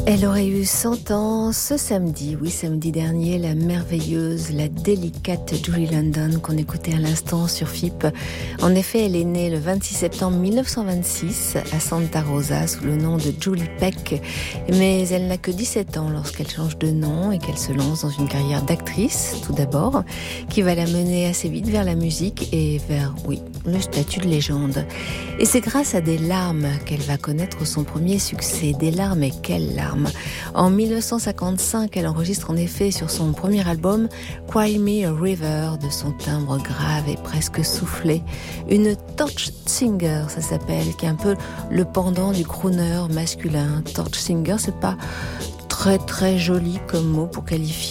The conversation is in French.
Elle aurait eu 100 ans ce samedi, oui, samedi dernier, la merveilleuse, la délicate Julie London qu'on écoutait à l'instant sur FIP. En effet, elle est née le 26 septembre 1926 à Santa Rosa sous le nom de Julie Peck, mais elle n'a que 17 ans lorsqu'elle change de nom et qu'elle se lance dans une carrière d'actrice, tout d'abord, qui va la mener assez vite vers la musique et vers, oui, le statut de légende. Et c'est grâce à des larmes qu'elle va connaître son premier succès. Des larmes, et quelles larmes! En 1955, elle enregistre en effet sur son premier album Cry Me a River, de son timbre grave et presque soufflé, une torch singer, ça s'appelle, qui est un peu le pendant du crooner masculin. Torch singer, c'est pas très très joli comme mot pour qualifier